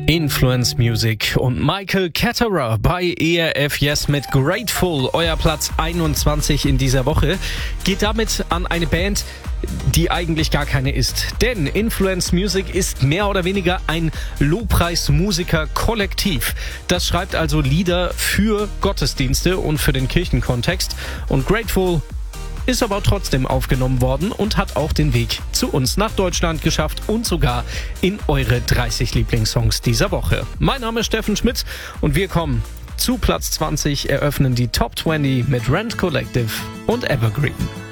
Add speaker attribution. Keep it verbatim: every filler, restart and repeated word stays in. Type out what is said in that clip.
Speaker 1: Influence Music und Michael Ketterer bei E R F Yes mit Grateful. Euer Platz einundzwanzig in dieser Woche geht damit an eine Band, die eigentlich gar keine ist. Denn Influence Music ist mehr oder weniger ein Lobpreismusiker-Kollektiv. Das schreibt also Lieder für Gottesdienste und für den Kirchenkontext. Und Grateful ist aber trotzdem aufgenommen worden und hat auch den Weg zu uns nach Deutschland geschafft und sogar in eure dreißig Lieblingssongs dieser Woche. Mein Name ist Steffen Schmidt und wir kommen zu Platz zwanzig, eröffnen die Top zwanzig mit Rent Collective und Evergreen.